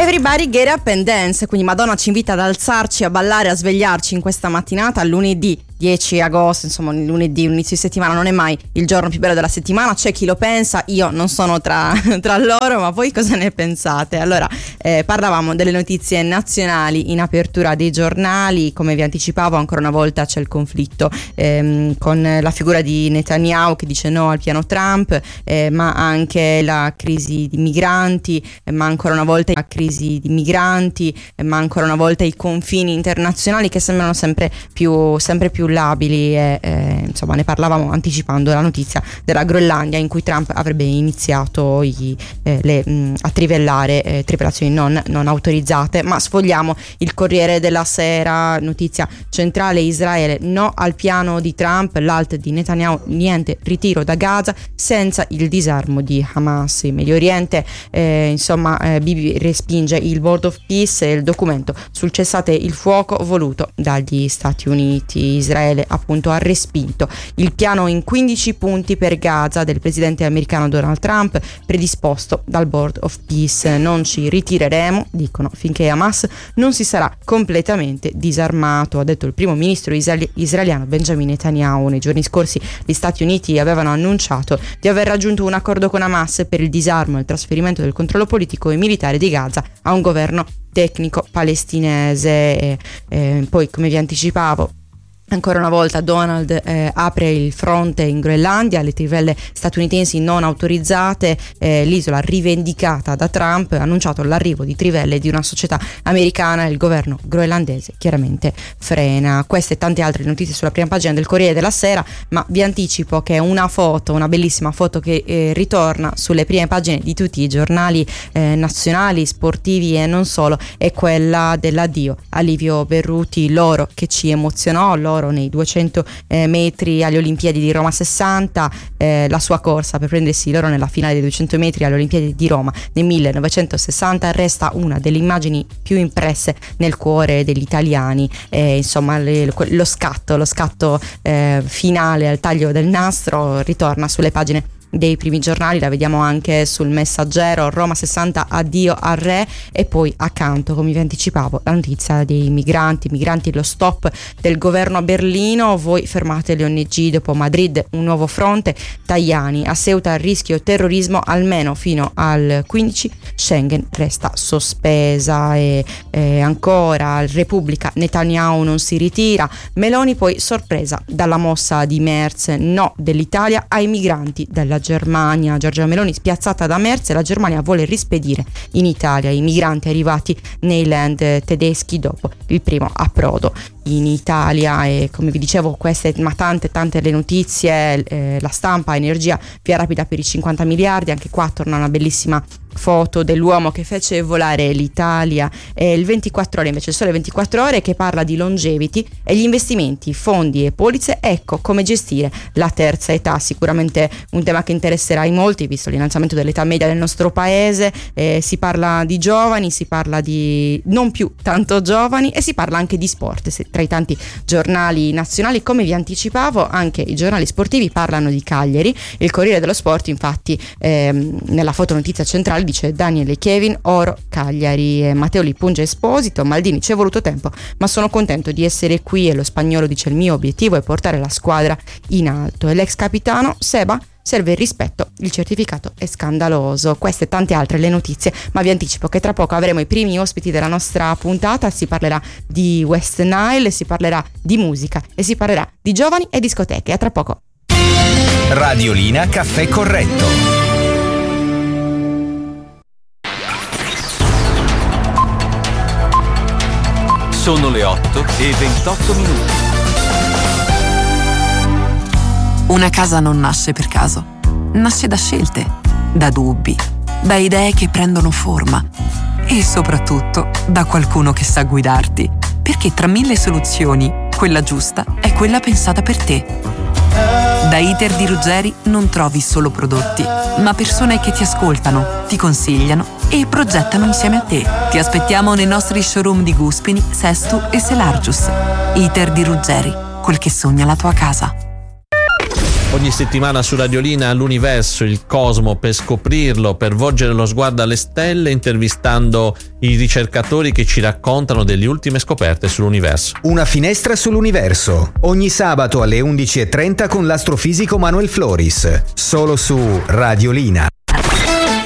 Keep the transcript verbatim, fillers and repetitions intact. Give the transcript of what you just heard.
Everybody get up and dance, quindi Madonna ci invita ad alzarci, a ballare, a svegliarci in questa mattinata, lunedì dieci agosto, insomma lunedì, un inizio di settimana non è mai il giorno più bello della settimana, c'è chi lo pensa, io non sono tra, tra loro, ma voi cosa ne pensate? Allora, eh, parlavamo delle notizie nazionali in apertura dei giornali, come vi anticipavo ancora una volta c'è il conflitto ehm, con la figura di Netanyahu che dice no al piano Trump, eh, ma anche la crisi di migranti, eh, ma ancora una volta la crisi di migranti, eh, ma ancora una volta i confini internazionali che sembrano sempre più, sempre più labili e, eh, insomma ne parlavamo anticipando la notizia della Groenlandia in cui Trump avrebbe iniziato i, eh, le, mh, a trivellare eh, trivellazioni non, non autorizzate. Ma sfogliamo il Corriere della Sera, notizia centrale: Israele no al piano di Trump, l'alt di Netanyahu, niente ritiro da Gaza senza il disarmo di Hamas. In Medio Oriente eh, insomma eh, Bibi respinge il Board of Peace e il documento sul cessate il fuoco voluto dagli Stati Uniti. Israele appunto ha respinto il piano in quindici punti per Gaza del presidente americano Donald Trump predisposto dal Board of Peace. Non ci ritireremo, dicono, finché Hamas non si sarà completamente disarmato, ha detto il primo ministro israel- israeliano Benjamin Netanyahu. Nei giorni scorsi gli Stati Uniti avevano annunciato di aver raggiunto un accordo con Hamas per il disarmo e il trasferimento del controllo politico e militare di Gaza a un governo tecnico palestinese. E, e, poi, come vi anticipavo, ancora una volta Donald eh, apre il fronte in Groenlandia, le trivelle statunitensi non autorizzate, eh, l'isola rivendicata da Trump, ha annunciato l'arrivo di trivelle di una società americana e il governo groenlandese chiaramente frena. Queste e tante altre notizie sulla prima pagina del Corriere della Sera, ma vi anticipo che una foto, una bellissima foto che eh, ritorna sulle prime pagine di tutti i giornali eh, nazionali, sportivi e non solo, è quella dell'addio a Livio Berruti, l'oro che ci emozionò, l'oro nei duecento eh, metri alle Olimpiadi di Roma sessanta, eh, la sua corsa per prendersi l'oro nella finale dei duecento metri alle Olimpiadi di Roma nel millenovecentosessanta resta una delle immagini più impresse nel cuore degli italiani. Eh, insomma le, lo scatto, lo scatto eh, finale al taglio del nastro ritorna sulle pagine dei primi giornali, la vediamo anche sul Messaggero, Roma sessanta addio al re, e poi accanto, come vi anticipavo, la notizia dei migranti, migranti lo stop del governo a Berlino, voi fermate le O N G dopo Madrid, un nuovo fronte, Tajani a Ceuta il rischio terrorismo almeno fino al quindici, Schengen resta sospesa. E, e ancora Repubblica, Netanyahu non si ritira, Meloni poi sorpresa dalla mossa di Merz, no dell'Italia ai migranti della Germania, Giorgia Meloni spiazzata da Merz e la Germania vuole rispedire in Italia i migranti arrivati nei land tedeschi dopo il primo approdo in Italia. E come vi dicevo, queste ma tante tante le notizie, eh, la Stampa, Energia, via rapida per i cinquanta miliardi, anche qua torna una bellissima foto dell'uomo che fece volare l'Italia. E il ventiquattro ore invece, il Sole ventiquattro ore, che parla di longevity e gli investimenti, fondi e polizze, ecco come gestire la terza età, sicuramente un tema che interesserà in molti visto l'innalzamento dell'età media del nostro paese. Eh, si parla di giovani, si parla di non più tanto giovani e si parla anche di sport. Se, tra i tanti giornali nazionali, come vi anticipavo, anche i giornali sportivi parlano di Cagliari. Il Corriere dello Sport infatti ehm, nella fotonotizia centrale dice Daniele Kevin, oro Cagliari. E Matteo Lipunge Esposito, Maldini ci è voluto tempo ma sono contento di essere qui, e lo spagnolo dice il mio obiettivo è portare la squadra in alto. E l'ex capitano Seba, serve il rispetto, il certificato è scandaloso. Queste e tante altre le notizie, ma vi anticipo che tra poco avremo i primi ospiti della nostra puntata. Si parlerà di West Nile, si parlerà di musica e si parlerà di giovani e discoteche. A tra poco. Radiolina Caffè Corretto. Sono le otto e ventotto minuti. Una casa non nasce per caso, nasce da scelte, da dubbi, da idee che prendono forma e soprattutto da qualcuno che sa guidarti, perché tra mille soluzioni, quella giusta è quella pensata per te. Da Iter di Ruggeri non trovi solo prodotti, ma persone che ti ascoltano, ti consigliano e progettano insieme a te. Ti aspettiamo nei nostri showroom di Guspini, Sestu e Selargius. Iter di Ruggeri, quel che sogna la tua casa. Ogni settimana su Radiolina l'universo, il cosmo, per scoprirlo, per volgere lo sguardo alle stelle, intervistando i ricercatori che ci raccontano delle ultime scoperte sull'universo. Una finestra sull'universo, ogni sabato alle undici e trenta con l'astrofisico Manuel Floris, solo su Radiolina.